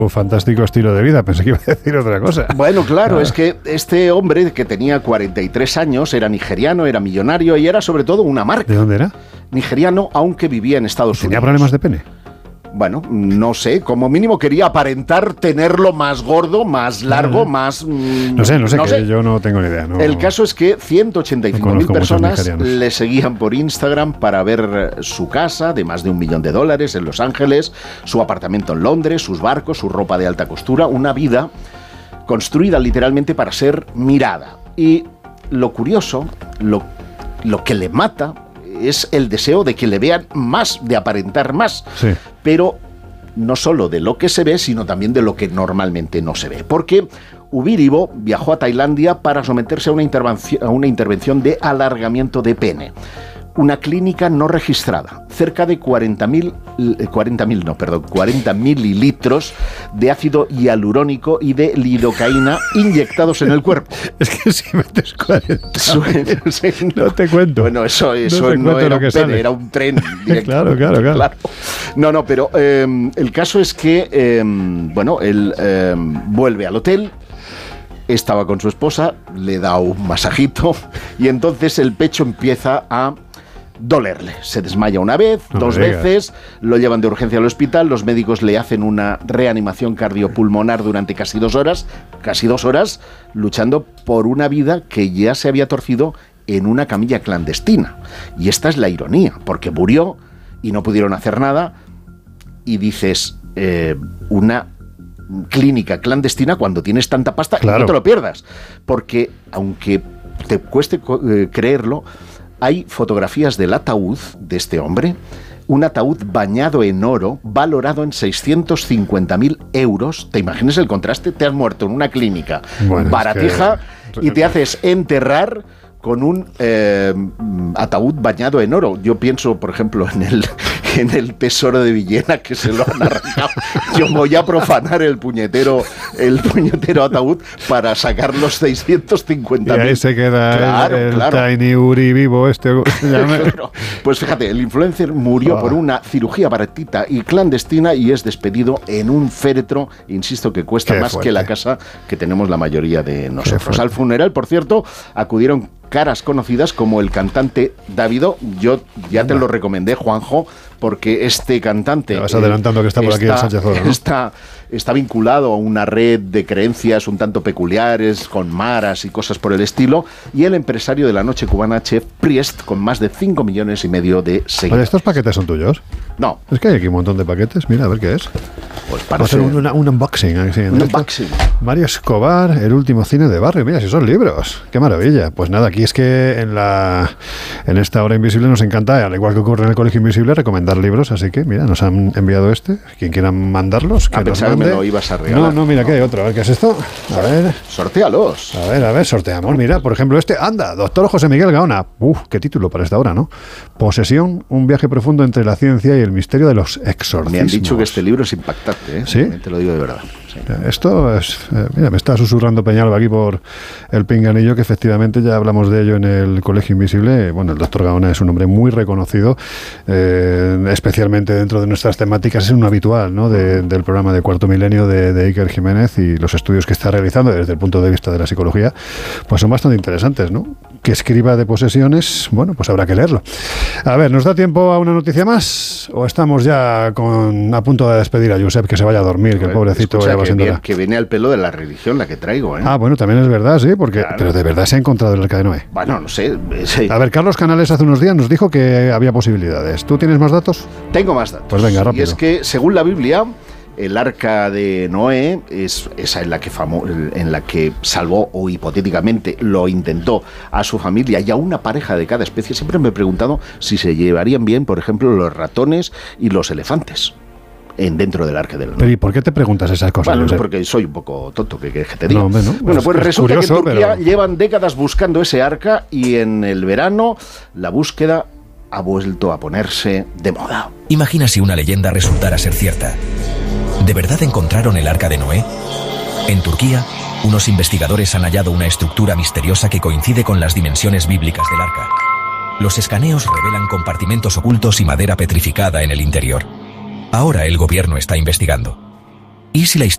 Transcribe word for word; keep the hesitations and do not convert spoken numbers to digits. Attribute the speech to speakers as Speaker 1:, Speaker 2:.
Speaker 1: Un fantástico estilo de vida, pensé que iba a decir otra cosa.
Speaker 2: Bueno, claro,
Speaker 1: Ah.
Speaker 2: es que este hombre que tenía cuarenta y tres años era nigeriano, era millonario y era sobre todo una marca.
Speaker 1: ¿De dónde era?
Speaker 2: Nigeriano, aunque vivía en Estados
Speaker 1: ¿Tenía
Speaker 2: Unidos.
Speaker 1: problemas de pene?
Speaker 2: Bueno, no sé, como mínimo quería aparentar tenerlo más gordo, más largo,
Speaker 1: Ah.
Speaker 2: más... mm,
Speaker 1: No sé, no sé, que yo no tengo ni idea. No.
Speaker 2: El caso es que ciento ochenta y cinco
Speaker 1: No
Speaker 2: mil
Speaker 1: conozco muchos
Speaker 2: personas
Speaker 1: nigerianos.
Speaker 2: le seguían por Instagram para ver su casa de más de un millón de dólares en Los Ángeles, su apartamento en Londres, sus barcos, su ropa de alta costura, una vida construida literalmente para ser mirada. Y lo curioso, lo, lo que le mata es el deseo de que le vean más, de aparentar más.
Speaker 1: Sí.
Speaker 2: Pero no solo de lo que se ve, sino también de lo que normalmente no se ve. Porque Ubiribo viajó a Tailandia para someterse a una intervención, a una intervención de alargamiento de pene. Una clínica no registrada, cerca de cuarenta mil, cuarenta mil, no, perdón, cuarenta mililitros de ácido hialurónico y de lidocaína inyectados en el cuerpo.
Speaker 1: Es que si metes cuarenta,
Speaker 2: Suena- sí,
Speaker 1: no te cuento.
Speaker 2: Bueno, eso, eso
Speaker 1: te
Speaker 2: no,
Speaker 1: cuento
Speaker 2: era
Speaker 1: lo
Speaker 2: un
Speaker 1: que
Speaker 2: pene,
Speaker 1: sale.
Speaker 2: era un tren directo.
Speaker 1: Claro, claro, claro.
Speaker 2: No, no, pero eh, el caso es que, eh, bueno, él eh, vuelve al hotel, estaba con su esposa, le da un masajito y entonces el pecho empieza a dolerle. Se desmaya una vez,
Speaker 1: No
Speaker 2: dos
Speaker 1: me digas.
Speaker 2: veces, lo llevan de urgencia al hospital, los médicos le hacen una reanimación cardiopulmonar durante casi dos horas, casi dos horas, luchando por una vida que ya se había torcido en una camilla clandestina. Y esta es la ironía, porque murió y no pudieron hacer nada, y dices, eh, una clínica clandestina cuando tienes tanta pasta,
Speaker 1: Claro.
Speaker 2: y no te lo pierdas, porque aunque te cueste co- eh, creerlo, hay fotografías del ataúd de este hombre, un ataúd bañado en oro, valorado en seiscientos cincuenta mil euros. ¿Te imaginas el contraste? Te has muerto en una clínica
Speaker 1: Bueno, es
Speaker 2: baratija
Speaker 1: que-
Speaker 2: y te haces enterrar con un eh, ataúd bañado en oro. Yo pienso, por ejemplo, en el, en el tesoro de Villena, que se lo han arrancado. Yo voy a profanar el puñetero, el puñetero ataúd para sacar los seiscientos cincuenta
Speaker 1: Y
Speaker 2: mil.
Speaker 1: ahí se queda
Speaker 2: Claro,
Speaker 1: el, el
Speaker 2: claro.
Speaker 1: Tiny Uri vivo este. se llama.
Speaker 2: Claro. Pues fíjate, el influencer murió
Speaker 1: Ah.
Speaker 2: por una cirugía baratita y clandestina y es despedido en un féretro, insisto, que cuesta
Speaker 1: Qué
Speaker 2: más
Speaker 1: fuerte.
Speaker 2: que la casa que tenemos la mayoría de nosotros.
Speaker 1: fuerte.
Speaker 2: Al funeral, por cierto, acudieron caras conocidas como el cantante Davido. Yo ya te lo recomendé, Juanjo, porque este cantante...
Speaker 1: Te vas adelantando que está por aquí el Sánchez Oro, ¿no?
Speaker 2: Está, está vinculado a una red de creencias un tanto peculiares, con maras y cosas por el estilo, y el empresario de la noche cubana, Chef Priest, con más de cinco millones y medio de
Speaker 1: Oye,
Speaker 2: seguidores.
Speaker 1: ¿estos paquetes son tuyos?
Speaker 2: No,
Speaker 1: Es que hay aquí un montón de paquetes. Mira, a ver qué es.
Speaker 2: pues
Speaker 1: Vamos a hacer
Speaker 2: parece
Speaker 1: un, una- un unboxing. así, en
Speaker 2: un
Speaker 1: directo.
Speaker 2: unboxing.
Speaker 1: Mario Escobar, el último cine de barrio. Mira, si son libros. Qué maravilla. Pues nada, aquí es que en la en esta hora invisible nos encanta, al igual que ocurre en el Colegio Invisible, recomendar libros. Así que, mira, nos han enviado este. Quien quiera mandarlos, que
Speaker 2: Ah,
Speaker 1: nos
Speaker 2: pensaba que me
Speaker 1: mande.
Speaker 2: lo ibas a regalar.
Speaker 1: No, no, mira, que hay otro. A ver, ¿qué es esto? A ver,
Speaker 2: Sortéalos.
Speaker 1: a ver, a ver, sorteamos. Mira, por ejemplo, este. Anda, doctor José Miguel Gaona. Uf, qué título para esta hora, ¿no? Posesión, un viaje profundo entre la ciencia y el misterio de los exorcismos.
Speaker 2: Me han dicho que este libro es impactante, ¿eh?
Speaker 1: ¿Sí?
Speaker 2: Te lo digo de verdad. Sí.
Speaker 1: Esto es, eh, mira, me está susurrando Peñalba aquí por el pinganillo, que efectivamente ya hablamos de ello en el Colegio Invisible. Bueno, el doctor Gaona es un hombre muy reconocido, eh, especialmente dentro de nuestras temáticas, es un habitual, ¿no?, de- del programa de Cuarto Milenio de, de Iker Jiménez, y los estudios que está realizando desde el punto de vista de la psicología, pues son bastante interesantes, ¿no? Que escriba de posesiones, bueno, pues habrá que leerlo. A ver, ¿nos da tiempo a una noticia más? ¿O estamos ya con, a punto de despedir a Josep, que se vaya a dormir, que el pobrecito
Speaker 2: Escucha,
Speaker 1: ya va
Speaker 2: que,
Speaker 1: siendo
Speaker 2: viene,
Speaker 1: hora?
Speaker 2: que viene al pelo de la religión la que traigo, ¿eh?
Speaker 1: Ah, bueno, también es verdad, sí, porque
Speaker 2: Claro.
Speaker 1: pero de verdad se ha encontrado el arca de Noé.
Speaker 2: Bueno, no sé. sí.
Speaker 1: A ver, Carlos Canales hace unos días nos dijo que había posibilidades. ¿Tú tienes más datos?
Speaker 2: Tengo más datos.
Speaker 1: Pues venga, rápido.
Speaker 2: Y es que, según la Biblia, el arca de Noé es esa en la que famo- en la que salvó, o hipotéticamente lo intentó, a su familia y a una pareja de cada especie. Siempre me he preguntado si se llevarían bien, por ejemplo, los ratones y los elefantes en dentro del arca de Noé.
Speaker 1: Pero ¿y por qué te preguntas esas cosas?
Speaker 2: Bueno, no,
Speaker 1: Josep?
Speaker 2: porque soy un poco tonto, que, que te diga.
Speaker 1: No, hombre, no.
Speaker 2: Bueno,
Speaker 1: Es-
Speaker 2: pues
Speaker 1: es
Speaker 2: resulta
Speaker 1: curioso,
Speaker 2: que en Turquía
Speaker 1: pero-
Speaker 2: llevan décadas buscando ese arca y en el verano la búsqueda ha vuelto a ponerse de moda.
Speaker 3: Imagina si una leyenda resultara ser cierta. ¿De verdad encontraron el arca de Noé? En Turquía, unos investigadores han hallado una estructura misteriosa que coincide con las dimensiones bíblicas del arca. Los escaneos revelan compartimentos ocultos y madera petrificada en el interior. Ahora el gobierno está investigando. ¿Y si la historia